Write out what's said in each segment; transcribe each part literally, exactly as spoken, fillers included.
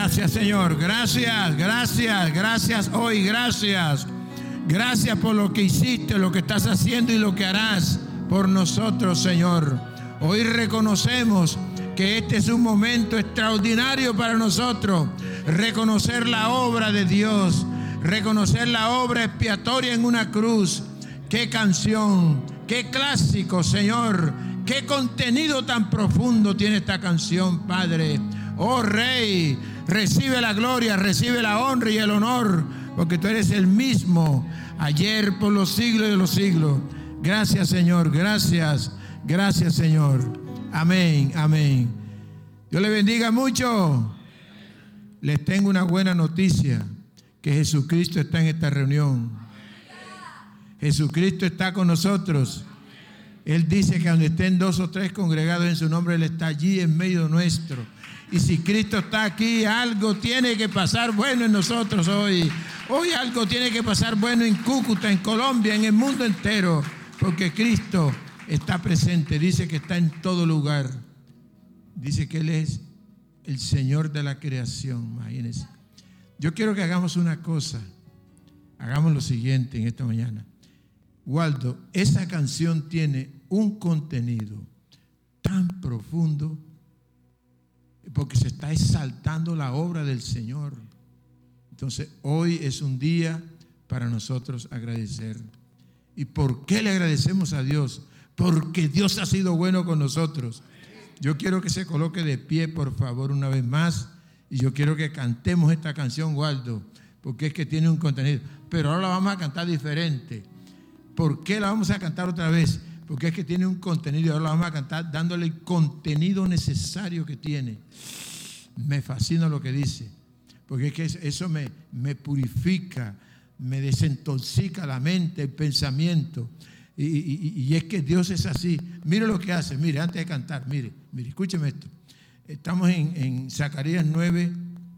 Gracias, Señor. Gracias, gracias, gracias hoy, gracias. Gracias por lo que hiciste, lo que estás haciendo y lo que harás por nosotros, Señor. Hoy reconocemos que este es un momento extraordinario para nosotros. Reconocer la obra de Dios, reconocer la obra expiatoria en una cruz. Qué canción, qué clásico, Señor. Qué contenido tan profundo tiene esta canción, Padre. Oh Rey, recibe la gloria, recibe la honra y el honor, porque tú eres el mismo, ayer, por los siglos de los siglos. Gracias, Señor, gracias, gracias, Señor. Amén, amén. Dios le bendiga mucho. Les tengo una buena noticia, que Jesucristo está en esta reunión. Jesucristo está con nosotros. Él dice que donde estén dos o tres congregados en su nombre, Él está allí en medio nuestro. Y si Cristo está aquí, algo tiene que pasar bueno en nosotros hoy. Hoy algo tiene que pasar bueno en Cúcuta, en Colombia, en el mundo entero. Porque Cristo está presente. Dice que está en todo lugar. Dice que Él es el Señor de la creación. Imagínense. Yo quiero que hagamos una cosa. Hagamos lo siguiente en esta mañana. Waldo, esa canción tiene un contenido tan profundo, porque se está exaltando la obra del Señor. Entonces hoy es un día para nosotros agradecer. ¿Y por qué le agradecemos a Dios? Porque Dios ha sido bueno con nosotros. Yo quiero que se coloque de pie, por favor, una vez más. Y yo quiero que cantemos esta canción, Waldo, porque es que tiene un contenido. Pero ahora la vamos a cantar diferente. ¿Por qué la vamos a cantar otra vez? Porque es que tiene un contenido. Ahora la vamos a cantar dándole el contenido necesario que tiene. Me fascina lo que dice. Porque es que eso me, me purifica, me desintoxica la mente, el pensamiento. Y, y, y es que Dios es así. Mire lo que hace. Mire, antes de cantar, mire, mire, escúcheme esto. Estamos en, en Zacarías nueve,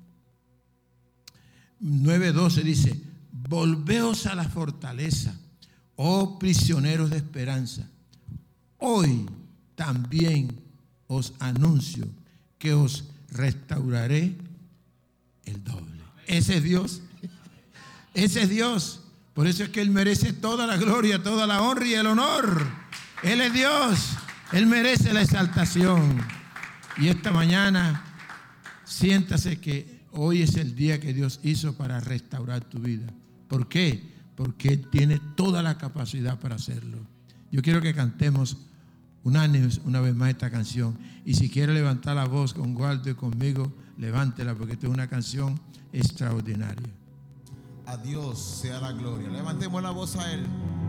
nueve doce. Dice: volveos a la fortaleza, oh prisioneros de esperanza. Hoy también os anuncio que os restauraré el doble. Ese es Dios. Ese es Dios. Por eso es que Él merece toda la gloria, toda la honra y el honor. Él es Dios. Él merece la exaltación. Y esta mañana, siéntase que hoy es el día que Dios hizo para restaurar tu vida. ¿Por qué? Porque Él tiene toda la capacidad para hacerlo. Yo quiero que cantemos unánimes una vez más esta canción. Y si quiere levantar la voz con Waldo y conmigo, levántela, porque esta es una canción extraordinaria. A Dios sea la gloria. Levantemos la voz a Él.